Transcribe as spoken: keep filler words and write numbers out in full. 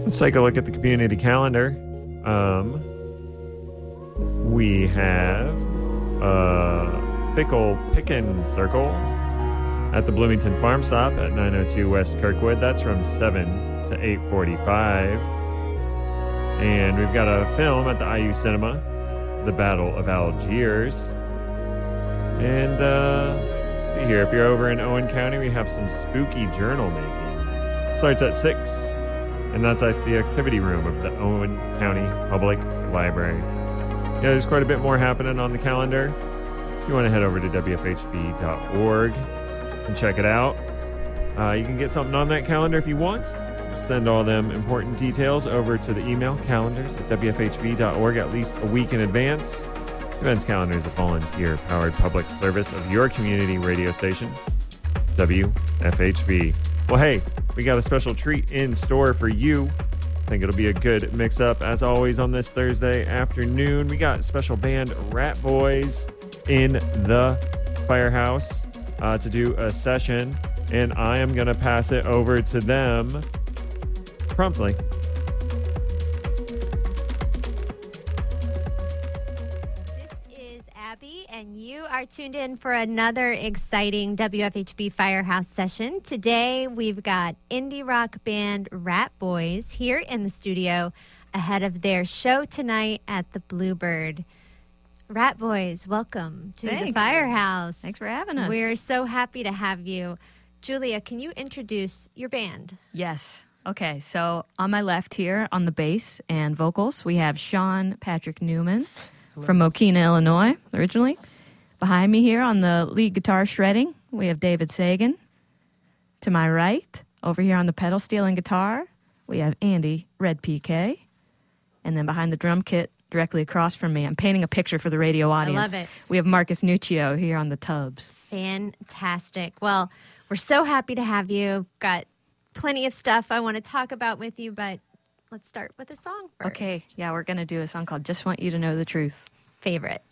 Let's take a look at the community calendar. Um, we have a Fickle Pickin' Circle at the Bloomington Farm Stop at nine oh two West Kirkwood. That's from seven to eight forty-five. And we've got a film at the I U Cinema, The Battle of Algiers. And uh, let's see here. If you're over in Owen County, we have some spooky journal making. Starts at six, and that's at the activity room of the Owen County Public Library. Yeah, there's quite a bit more happening on the calendar. If you want to head over to W F H B dot org and check it out, uh, you can get something on that calendar if you want. Just send all them important details over to the email calendars at W F H B dot org at least a week in advance. Events calendar is a volunteer-powered public service of your community radio station, W F H B. Well, hey, we got a special treat in store for you. I think it'll be a good mix-up, as always, on this Thursday afternoon. We got special band Rat Boys in the Firehouse uh, to do a session, and I am going to pass it over to them promptly. And you are tuned in for another exciting W F H B Firehouse session. Today, we've got indie rock band Rat Boys here in the studio ahead of their show tonight at the Bluebird. Rat Boys, welcome to Thanks. the Firehouse. Thanks for having us. We're so happy to have you. Julia, can you introduce your band? Yes. Okay, so on my left here on the bass and vocals, we have Sean Patrick Newman from Mokina, Illinois, originally. Behind me here on the lead guitar shredding, we have David Sagan. To my right, over here on the pedal steel and guitar, we have Andy Red P K. And then behind the drum kit, directly across from me, I'm painting a picture for the radio audience. I love it. We have Marcus Nuccio here on the tubs. Fantastic. Well, we're so happy to have you. Got plenty of stuff I want to talk about with you, but let's start with a song first. Okay, yeah, we're going to do a song called Just Want You to Know the Truth. Favorite.